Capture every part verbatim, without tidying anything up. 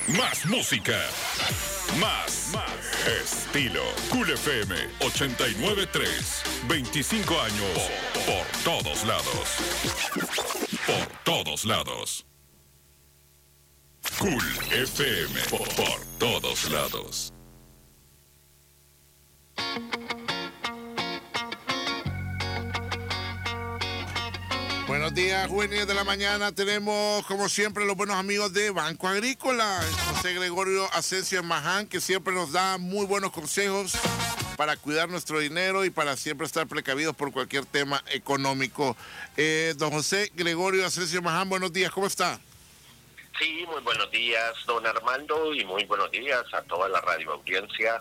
Más música. Más, más estilo. Cool F M ochenta y nueve punto tres. veinticinco años por, por todos lados. Por todos lados. Cool F M por, por todos lados. Buenos días, juveniles de la mañana. Tenemos, como siempre, los buenos amigos de Banco Agrícola. José Gregorio Asensio Maján, que siempre nos da muy buenos consejos para cuidar nuestro dinero y para siempre estar precavidos por cualquier tema económico. Eh, don José Gregorio Asensio Maján, buenos días, ¿cómo está? Sí, muy buenos días, don Armando, y muy buenos días a toda la radio audiencia.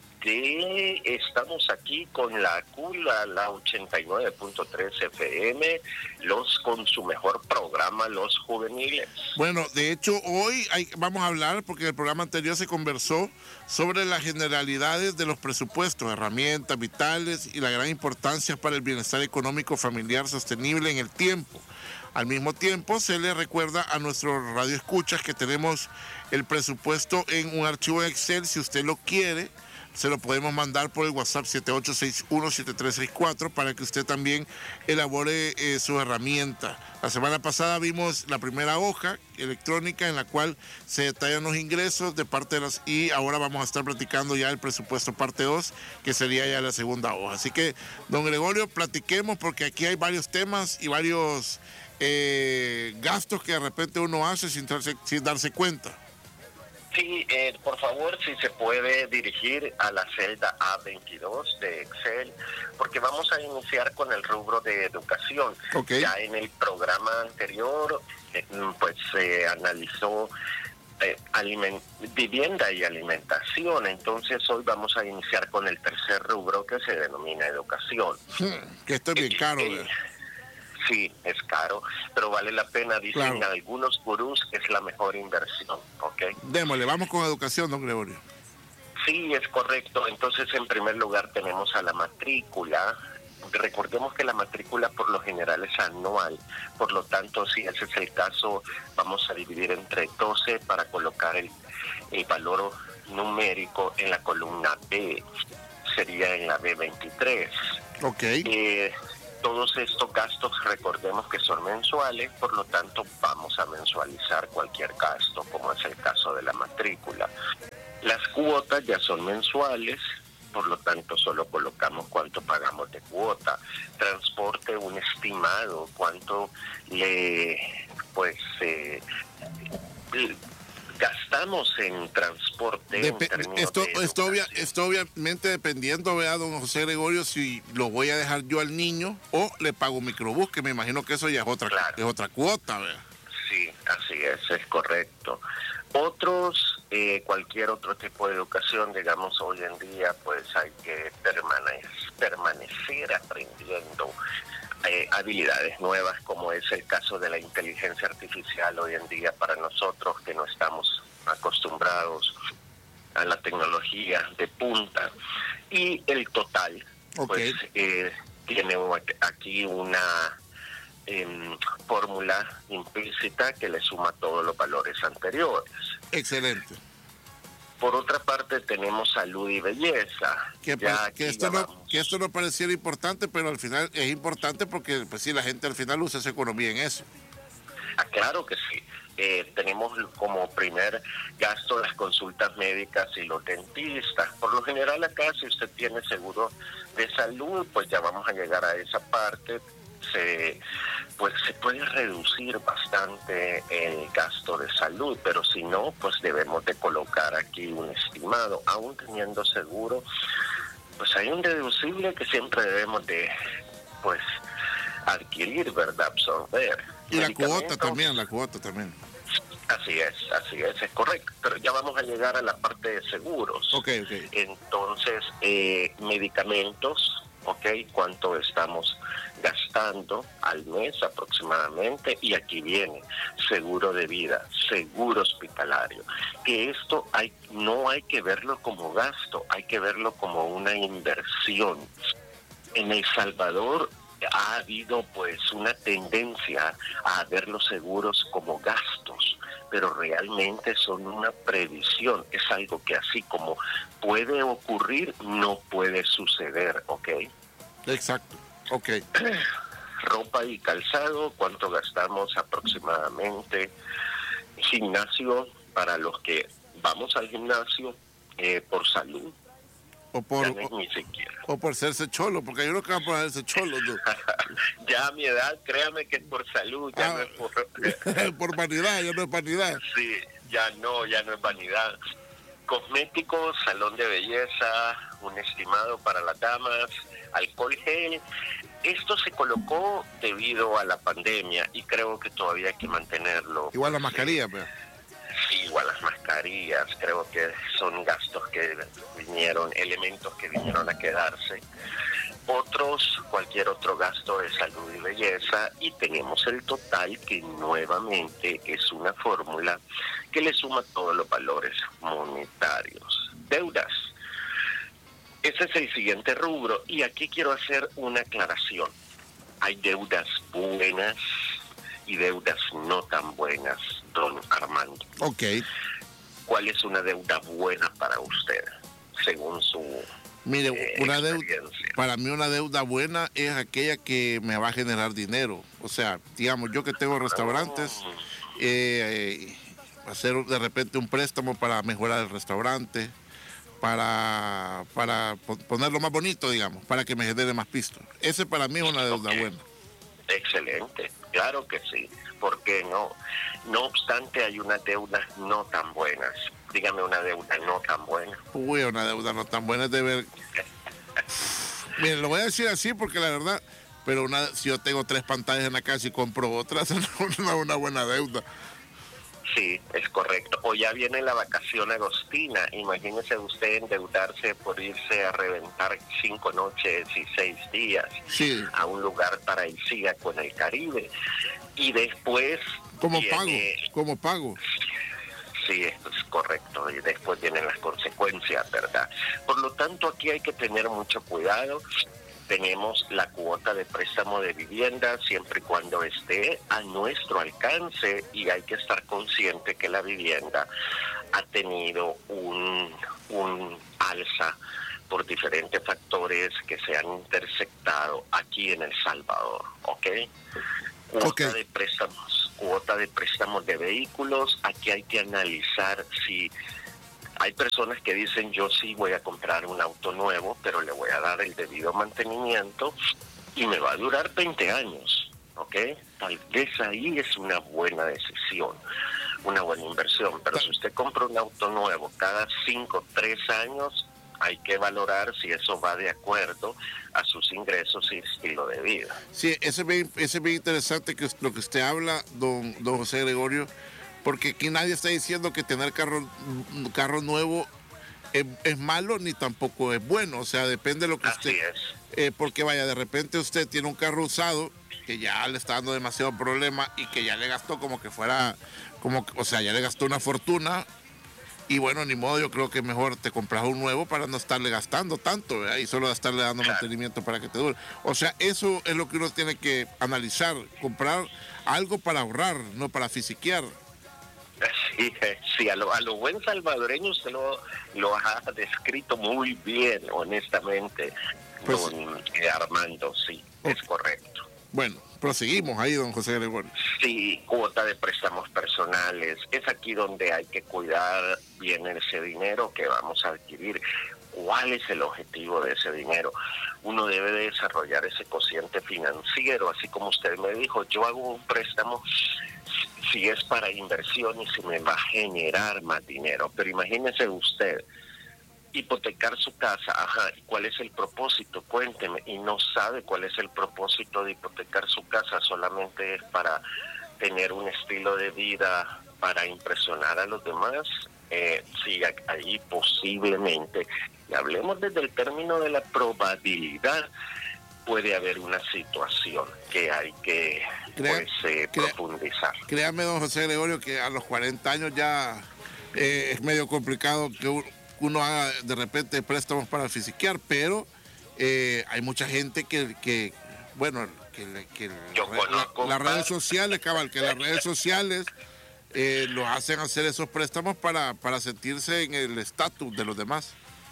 De, estamos aquí con la Cula, la ochenta y nueve punto tres F M, los con su mejor programa, Los Juveniles. Bueno, de hecho, hoy hay, vamos a hablar, porque en el programa anterior se conversó sobre las generalidades de los presupuestos, herramientas vitales y la gran importancia para el bienestar económico familiar sostenible en el tiempo. Al mismo tiempo, se le recuerda a nuestros radioescuchas que tenemos el presupuesto en un archivo de Excel, si usted lo quiere. Se lo podemos mandar por el WhatsApp siete ocho seis uno siete tres seis cuatro para que usted también elabore eh, su herramienta. La semana pasada vimos la primera hoja electrónica en la cual se detallan los ingresos de parte de las... Y ahora vamos a estar platicando ya el presupuesto parte dos, que sería ya la segunda hoja. Así que, don Gregorio, platiquemos porque aquí hay varios temas y varios eh, gastos que de repente uno hace sin darse, sin darse cuenta. Sí, eh, por favor, si se puede dirigir a la celda A veintidós de Excel, porque vamos a iniciar con el rubro de educación. Okay. Ya en el programa anterior, eh, pues se analizó eh, aliment- vivienda y alimentación, entonces hoy vamos a iniciar con el tercer rubro que se denomina educación. Hmm, que esto es bien caro, eh, ¿verdad? Sí, es caro, pero vale la pena, dicen Claro. algunos gurús, que es la mejor inversión, ¿ok? Démosle, vamos con educación, don Gregorio. Sí, es correcto. Entonces, en primer lugar, tenemos a la matrícula. Recordemos que la matrícula por lo general es anual, por lo tanto, si ese es el caso, vamos a dividir entre doce para colocar el, el valor numérico en la columna B, sería en la B veintitrés. Ok. Eh, Todos estos gastos, recordemos que son mensuales, por lo tanto vamos a mensualizar cualquier gasto, como es el caso de la matrícula. Las cuotas ya son mensuales, por lo tanto solo colocamos cuánto pagamos de cuota. Transporte, un estimado, cuánto le, pues, eh, gastamos en transporte. Dep- en esto, de esto, obvia, esto obviamente dependiendo, vea, don José Gregorio, si lo voy a dejar yo al niño o le pago un microbús, que me imagino que eso ya es otra, claro. es otra cuota, vea. Sí, así es, es correcto. Otros, eh, cualquier otro tipo de educación, digamos, hoy en día, pues hay que permanecer, permanecer aprendiendo eh, habilidades nuevas, como es el caso de la inteligencia artificial hoy en día para nosotros que no estamos acostumbrados a la tecnología de punta. Y el total, Okay. pues eh, tiene aquí una eh, fórmula implícita que le suma todos los valores anteriores. Excelente. Por otra parte tenemos salud y belleza. Que, Ya que, esto no, que esto no pareciera importante, pero al final es importante porque pues sí, la gente al final usa su economía en eso. Ah, claro que sí. Eh, tenemos como primer gasto las consultas médicas y los dentistas. Por lo general acá, si usted tiene seguro de salud, pues ya vamos a llegar a esa parte. Se, pues se puede reducir bastante el gasto de salud, pero si no, pues debemos de colocar aquí un estimado. Aún teniendo seguro, pues hay un deducible que siempre debemos de, pues, adquirir, ¿verdad? Absorber. Y la cuota también, la cuota también. Así es, así es, es correcto. Pero ya vamos a llegar a la parte de seguros. Ok, ok. Entonces, eh, medicamentos, ok, cuánto estamos gastando al mes aproximadamente, y aquí viene seguro de vida, seguro hospitalario, que esto hay, no hay que verlo como gasto, hay que verlo como una inversión. En El Salvador ha habido pues una tendencia a ver los seguros como gastos, pero realmente son una previsión, es algo que así como puede ocurrir, no puede suceder, ¿ok? Exacto, ok. Ropa y calzado, ¿cuánto gastamos aproximadamente? Gimnasio, para los que vamos al gimnasio eh, por salud. O por, ya no, ni siquiera. O por serse cholo, porque hay unos que van por hacerse cholo. ¿No? Ya a mi edad, créame que es por salud, ya ah, no es por... por vanidad, ya no es vanidad. Sí, ya no, ya no es vanidad. Cosméticos, salón de belleza, un estimado para las damas, alcohol gel. Esto se colocó debido a la pandemia y creo que todavía hay que mantenerlo. Igual la mascarilla, pero... Sí, igual las mascarillas, creo que son gastos que vinieron, elementos que vinieron a quedarse. Otros, cualquier otro gasto de salud y belleza, y tenemos el total, que nuevamente es una fórmula que le suma todos los valores monetarios. Deudas. Ese es el siguiente rubro, y aquí quiero hacer una aclaración. Hay deudas buenas y deudas no tan buenas, don Armando. Ok. ¿Cuál es una deuda buena para usted, según su Mire, eh, una deuda, para mí una deuda buena es aquella que me va a generar dinero. O sea, digamos, yo que tengo restaurantes, Oh. eh, eh, hacer de repente un préstamo para mejorar el restaurante, para, para ponerlo más bonito, digamos, para que me genere más pisto. Ese para mí es una deuda Okay. buena. Excelente, claro que sí. ¿Por qué no? No obstante, hay unas deudas no tan buenas. Dígame una deuda no tan buena. Uy, una deuda no tan buena es de ver. Miren, lo voy a decir así porque la verdad, pero una, si yo tengo tres pantallas en la casa y compro otras, es una, una buena deuda. Sí, es correcto. O ya viene la vacación agostina. Imagínese usted endeudarse por irse a reventar cinco noches y seis días Sí. a un lugar paradisíaco en el Caribe. Y después... ¿Cómo viene... pago? ¿Cómo pago? Sí, esto es correcto. Y después vienen las consecuencias, ¿verdad? Por lo tanto, aquí hay que tener mucho cuidado. Tenemos la cuota de préstamo de vivienda siempre y cuando esté a nuestro alcance, y hay que estar consciente que la vivienda ha tenido un, un alza por diferentes factores que se han intersectado aquí en El Salvador, ¿ok? Cuota Okay. de préstamos, cuota de préstamos de vehículos. Aquí hay que analizar si... Hay personas que dicen, yo sí voy a comprar un auto nuevo, pero le voy a dar el debido mantenimiento y me va a durar veinte años, ¿ok? Tal vez ahí es una buena decisión, una buena inversión. Pero si usted compra un auto nuevo cada cinco, tres años, hay que valorar si eso va de acuerdo a sus ingresos y estilo de vida. Sí, ese es bien, ese es bien interesante que lo que usted habla, don, don José Gregorio, porque aquí nadie está diciendo que tener carro, carro nuevo es, es malo ni tampoco es bueno. O sea, depende de lo que Así usted... es. Eh, porque vaya, de repente usted tiene un carro usado que ya le está dando demasiado problema y que ya le gastó como que fuera... como O sea, ya le gastó una fortuna. Y bueno, ni modo, yo creo que mejor te compras un nuevo para no estarle gastando tanto, ¿verdad? Y solo estarle dando Claro. mantenimiento para que te dure. O sea, eso es lo que uno tiene que analizar, comprar algo para ahorrar, no para fisiquear. Sí, sí, a lo, a lo buen salvadoreño usted lo, lo ha descrito muy bien, honestamente, Pues, don eh, Armando, sí, ok. es correcto. Bueno, proseguimos ahí, don José Gregorio. Sí, cuota de préstamos personales, es aquí donde hay que cuidar bien ese dinero que vamos a adquirir. ¿Cuál es el objetivo de ese dinero? Uno debe de desarrollar ese cociente financiero, así como usted me dijo, yo hago un préstamo si es para inversión y si me va a generar más dinero. Pero imagínese usted, hipotecar su casa, ajá, ¿y cuál es el propósito? Cuénteme, y no sabe cuál es el propósito de hipotecar su casa, solamente es para tener un estilo de vida, para impresionar a los demás. Eh, sí, ahí posiblemente, y hablemos desde el término de la probabilidad, puede haber una situación que hay que Crea, pues, eh, crea, profundizar. Créame, don José Gregorio, que a los cuarenta años ya eh, es medio complicado que uno haga de repente préstamos para fisiquear, pero eh, hay mucha gente que, que bueno, que, que Yo la, conozco la, las un redes par. sociales, cabal, que las redes sociales eh, los hacen hacer esos préstamos para, para sentirse en el estatus de los demás.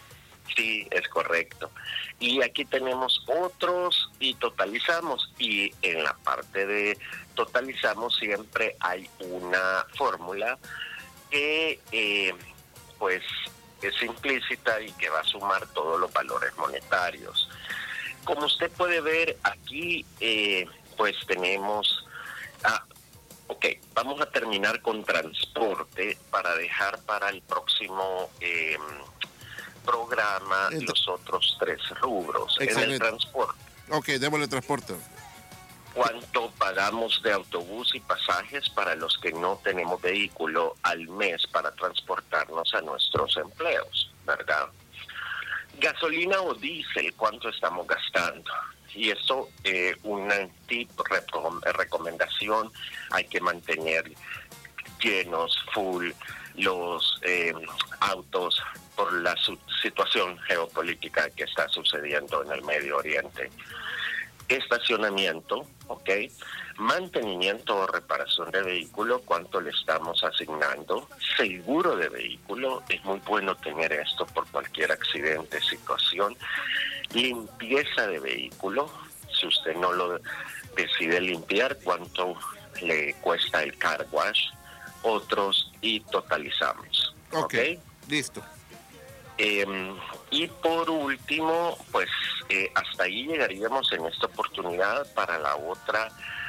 Sí, es correcto. Y aquí tenemos otros y totalizamos. Y en la parte de totalizamos siempre hay una fórmula que eh, pues es implícita y que va a sumar todos los valores monetarios. Como usted puede ver aquí, eh, pues tenemos... Ah, ok, vamos a terminar con transporte para dejar para el próximo... Eh, programa Ent- los otros tres rubros. Excelente. En el transporte, Ok, démosle transporte. ¿cuánto pagamos de autobús y pasajes para los que no tenemos vehículo al mes para transportarnos a nuestros empleos, verdad? Gasolina o diésel, ¿cuánto estamos gastando? Y esto, eh, una tip, recom- recomendación, hay que mantener llenos, full, los eh, autos por la su- situación geopolítica que está sucediendo en el Medio Oriente. Estacionamiento, ¿ok? Mantenimiento o reparación de vehículo, ¿cuánto le estamos asignando? Seguro de vehículo, es muy bueno tener esto por cualquier accidente, situación. Limpieza de vehículo, si usted no lo decide limpiar, ¿cuánto le cuesta el car wash? Otros y totalizamos. Ok, ¿Ok? listo. Eh, y por último, pues eh, hasta ahí llegaríamos en esta oportunidad. Para la otra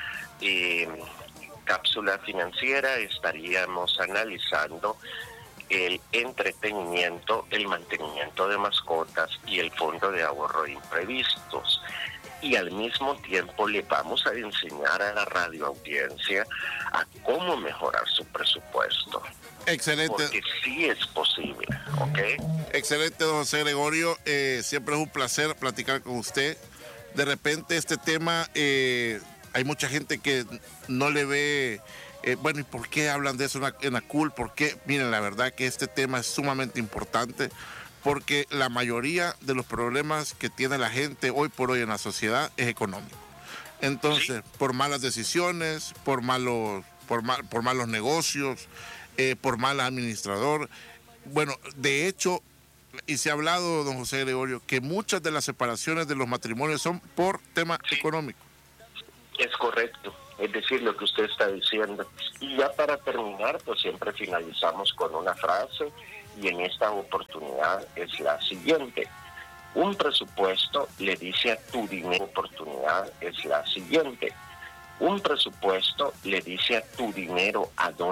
eh, cápsula financiera estaríamos analizando el entretenimiento, el mantenimiento de mascotas y el fondo de ahorro de imprevistos. Y al mismo tiempo le vamos a enseñar a la radioaudiencia a cómo mejorar su presupuesto. Excelente. Porque sí es posible, ¿ok? Excelente, don José Gregorio. Eh, siempre es un placer platicar con usted. De repente este tema, eh, hay mucha gente que no le ve, eh, bueno, ¿y por qué hablan de eso en la, en la C U L? ¿Por qué? Miren, la verdad que este tema es sumamente importante porque la mayoría de los problemas que tiene la gente hoy por hoy en la sociedad es económico. Entonces, por malas decisiones, por malos, por mal, por malos negocios, eh, por mal administrador. Bueno, de hecho, y se ha hablado, don José Gregorio, que muchas de las separaciones de los matrimonios son por tema Sí. económico. Es correcto, es decir, lo que usted está diciendo. Y ya para terminar, pues siempre finalizamos con una frase, y en esta oportunidad es la siguiente. Un presupuesto le dice a tu dinero, oportunidad es la siguiente. Un presupuesto le dice a tu dinero a dónde